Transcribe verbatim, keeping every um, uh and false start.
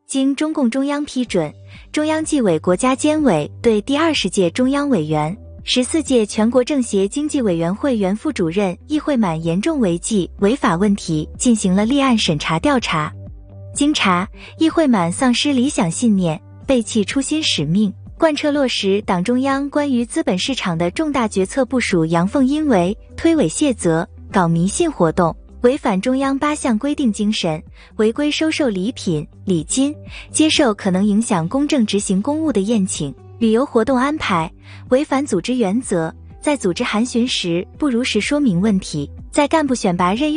经中共中央批准，中央纪委国家监委对第二十届中央委员、十四届全国政协经济委员会原副主任易会满严重违纪违法问题进行了立案审查调查。经查，易会满丧失理想信念，背弃初心使命，贯彻落实党中央关于资本市场的重大决策部署阳奉阴违、推诿卸责，搞迷信活动，违反中央八项规定精神，违规收受礼品、礼金，接受可能影响公正执行公务的宴请、旅游活动安排，违反组织原则，在组织函询时不如实说明问题，在干部选拔任用